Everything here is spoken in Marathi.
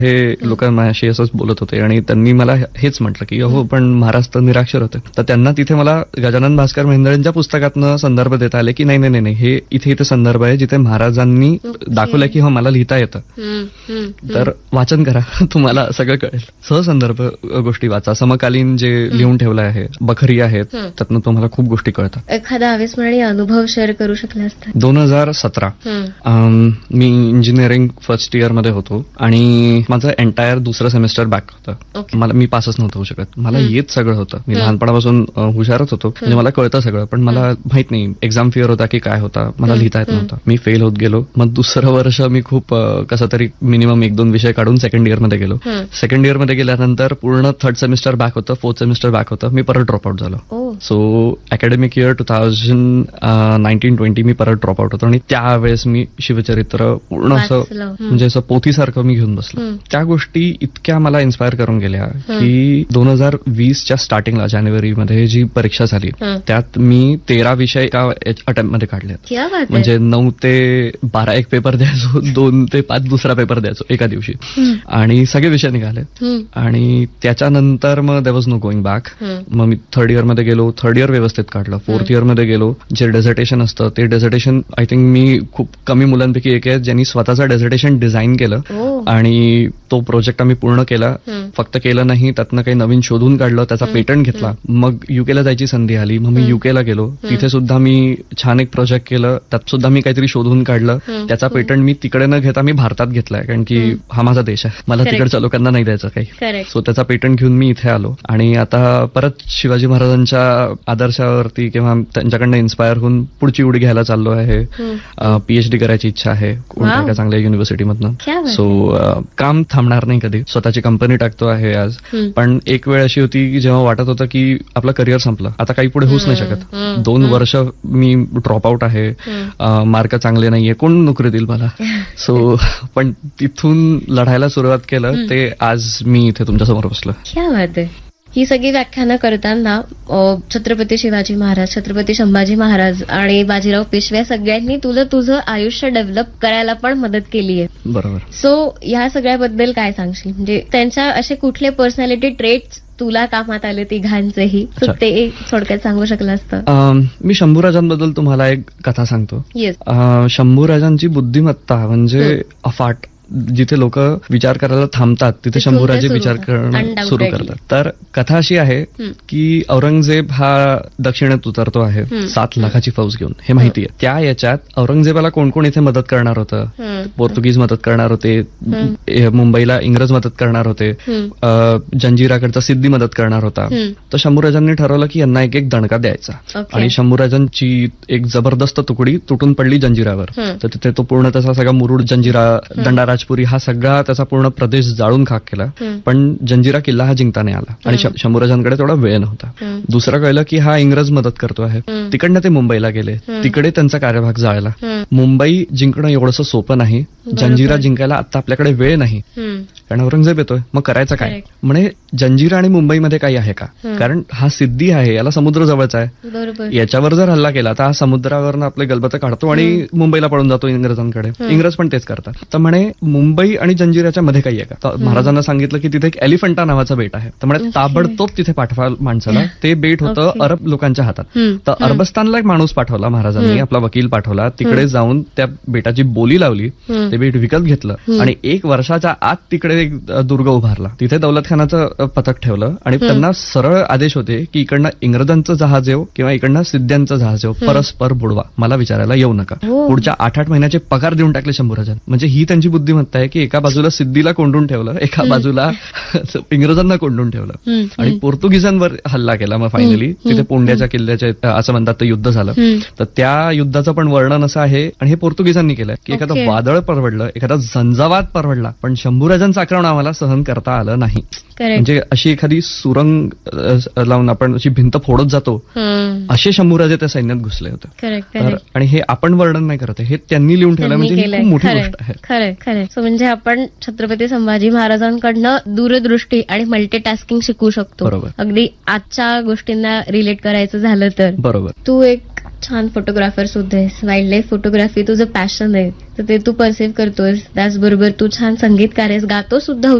हे लोक माझ्याशी असंच बोलत होते आणि त्यांनी मला हेच म्हटलं की हो पण महाराज तर निराक्षर होते. तर त्यांना तिथे मला गजानन भास्कर मेहेंदळेंच्या पुस्तकातनं संदर्भ देता आले की नाही हे इथे संदर्भ आहे जिथे महाराजांनी दाखवलं की मला लिहिता येतं. तर वाचन करा, तुम्हाला सगळं कळेल. सहसंदर्भ गोष्टी वाचा, समकालीन जे लिहून ठेवलं आहे, बखरी आहेत, त्यातनं तुम्हाला खूप गोष्टी कळतात. एखादा अविस्मरणीय अनुभव शेअर करू शकला असता? 2017 मी इंजिनिअरिंग फर्स्ट इयर मध्ये होतो आणि माझं एंटायर दुसरं सेमेस्टर बॅक होतं. मी पासच नव्हतं होऊ शकत. मला येत सगळं होतं, मी लहानपणापासून हुशारच होतो, म्हणजे मला कळतं सगळं, पण मला माहित नाही एक्झाम फिअर होता की काय होता, मला लिहिता येत नव्हतं. मी फेल होत गेलो. मग दुसरं वर्ष मी खूप कसं तरी मिनिमम 1-2 विषय काढून सेकंड इयर मध्ये गेलो. सेकंड इयर मध्ये गेल्यानंतर पूर्ण थर्ड सेमिस्टर बॅक होतं, फोर्थ सेमिस्टर बॅक होतं. मी परत ड्रॉपआउट झालो. सो अकॅडमिक इयर 2019-20 मी परत ड्रॉपआउट होतो आणि त्यावेळेस मी शिवचरित्र पूर्ण असं म्हणजे असं पोथीसारखं मी घेऊन बसलो. त्या गोष्टी इतक्या मला इन्स्पायर करून गेल्या की 2020च्या स्टार्टिंगला जानेवारीमध्ये जी परीक्षा झाली त्यात मी 13 विषय एका अटेम्प्ट मध्ये काढले. म्हणजे 9 ते 12 एक पेपर द्यायचो, 2 ते 5 दुसरा पेपर द्यायचो एका दिवशी आणि सगळे विषय निघाले. आणि त्याच्यानंतर मग there was no going back. मग मी थर्ड इयर मध्ये गेलो, थर्ड इयर व्यवस्थित काढलं. फोर्थ इयर मध्ये गेलो, जे डेझर्टेशन असतं ते डेझर्टेशन आय थिंक मी खूप कमी मुलांपैकी एक आहे ज्यांनी स्वतःचं डेझर्टेशन डिझाईन केलं आणि तो प्रोजेक्ट आम्ही पूर्ण केला. फक्त केलं नाही, त्यातनं काही नवीन शोधून काढलं, त्याचा पेटंट घेतला. मग युकेला जायची संधी आली, मग मी युकेला गेलो. तिथे सुद्धा मी छान एक प्रोजेक्ट केलं, त्यात सुद्धा मी काहीतरी शोधून काढलं. त्याचा पेटंट मी तिकडे न घेता मी भारतात घेतलाय, कारण की हा माझा देश आहे, मला तिकडच्या लोकांना नाही द्यायचं काही. सो त्याचा पेटंट घेऊन मी इथे आलो आणि आता परत शिवाजी महाराजांच्या आदर्शावरती किंवा त्यांच्याकडनं इन्स्पायर होऊन पुढची उडी घ्यायला चाललो आहे. पीएचडी करायची इच्छा आहे कोणत्या एका चांगल्या युनिव्हर्सिटीमधनं. सो काम थांबणार नाही कधी. स्वतःची कंपनी टाकतो आहे आज. पण एक वेळ अशी होती की जेव्हा वाटत होतं की आपलं करिअर संपलं, आता काही पुढे होऊच नाही शकत. 2 वर्ष मी ड्रॉपआउट आहे, मार्क चांगले नाहीये, कोण नोकरी देईल मला. सो पण तिथून लढायला सुरुवात केलं, ते आज मी इथे तुमच्यासमोर बसलो. क्या बात आहे. ही सगळी व्याख्यानं करताना छत्रपती शिवाजी महाराज, छत्रपती संभाजी महाराज आणि बाजीराव पेशवे सगळ्यांनी तुझं आयुष्य डेव्हलप करायला पण मदत केली आहे. बरोबर. सो ह्या सगळ्याबद्दल काय सांगशील? म्हणजे त्यांच्या असे कुठले पर्सनॅलिटी ट्रेट्स तुला कामात आले तिघांचेही, ते थोडक्यात सांगू शकलं असतं? मी शंभूराजांबद्दल तुम्हाला एक कथा सांगतो. शंभूराजांची बुद्धिमत्ता म्हणजे अफाट. जिथे लोक विचार करायला थांबतात तिथे शंभूराजे विचार करणं सुरू करतात. तर कथा अशी आहे की औरंगजेब हा दक्षिणेत उतरतो आहे 7 लाखाची फौज घेऊन, हे माहिती आहे. त्या याच्यात औरंगजेबाला कोण कोण इथे मदत करणार होतं? पोर्तुगीज मदत करणार होते, मुंबईला इंग्रज मदत करणार होते, जंजिराकडचा सिद्धी मदत करणार होता. तर शंभूराजांनी ठरवलं की यांना एक दणका द्यायचा आणि शंभूराजांची एक जबरदस्त तुकडी तुटून पडली जंजिरावर. तर तिथे तो पूर्ण त्याचा सगळा मुरुड, जंजिरा, दंडाराजपुरी हा सगळा त्याचा पूर्ण प्रदेश जाळून खाक केला. पण जंजिरा किल्ला हा जिंकता नाही आला आणि शंभूराजांकडे तेवढा वेळ नव्हता. दुसरं कळलं की हा इंग्रज मदत करतो आहे. तिकडनं ते मुंबईला गेले, तिकडे त्यांचा कार्यभाग जाळला. मुंबई जिंकणं एवढंसं सोपं नाही, जंजिरा जिंकायला आता आपल्याकडे वेळ नाही, कारण औरंगजेब येतोय. मग करायचं काय? म्हणे जंजिरा आणि मुंबईमध्ये काही आहे का? कारण हा सिद्धी आहे, याला समुद्र जवळचा आहे. याच्यावर जर हल्ला केला तर हा समुद्रावरनं आपले गलबत काढतो आणि मुंबईला पळून जातो इंग्रजांकडे. इंग्रज पण तेच करतात. तर म्हणे मुंबई आणि जंजिराच्या मध्ये काही आहे का? तर महाराजांना सांगितलं की तिथे एक एलिफंटा नावाचं बेट आहे. तर म्हणे ताबडतोब तिथे पाठवा माणसाला. ते बेट होतं अरब लोकांच्या हातात. तर अरबस्तानला एक माणूस पाठवला महाराजांनी, आपला वकील पाठवला. तिकडे जाऊन त्या बेटाची बोली लावली, ते बेट विकत घेतलं आणि 1 वर्षाच्या आत तिकडे एक दुर्ग उभारला. तिथे दौलत खानाचं पथक ठेवलं आणि त्यांना सरळ आदेश होते की इकडनं इंग्रजांचं जहाज येऊ किंवा इकडनं सिद्ध्यांचं जहाज येऊ, परस्पर बुडवा, मला विचारायला येऊ नका. पुढच्या 8-8 महिन्याचे पगार देऊन टाकले शंभूराजांनी. म्हणजे ही त्यांची बुद्धिमत्ता आहे की एका बाजूला सिद्धीला कोंडून ठेवलं, एका बाजूला इंग्रजांना कोंडून ठेवलं आणि पोर्तुगीजांवर हल्ला केला. मग फायनली तिथे पोंड्याच्या किल्ल्याच्या असं म्हणतात ते युद्ध झालं. तर त्या युद्धाचं पण वर्णन असं आहे आणि हे पोर्तुगीजांनी केलंय की एखादं वादळ परवडलं, एखादा झंझावात परवडला, पण शंभूराजांचं आक्रमण आम्हाला सहन करता आलं नाही. म्हणजे अशी एखादी सुरंग लावून आपण अशी भिंत फोडत जातो, असे शंभूराजे त्या सैन्यात घुसले होते. आणि हे आपण वर्णन नाही करत, हे त्यांनी लिहून ठेवलं, म्हणजे खूप मोठी गोष्ट आहे. खरंय. सो म्हणजे आपण छत्रपती संभाजी महाराजांकडनं दूरदृष्टी आणि मल्टीटास्किंग शिकू शकतो. बरोबर. अगदी आजच्या गोष्टींना रिलेट करायचं झालं तर. बरोबर. तू एक छान फोटोग्राफर सुद्धा आहेस. वाईल्ड लाईफ फोटोग्राफी तुझं पॅशन आहे, तर ते तू परसिव्ह करतोयस. त्याचबरोबर तू छान संगीतकार आहेस, गातो सुद्धा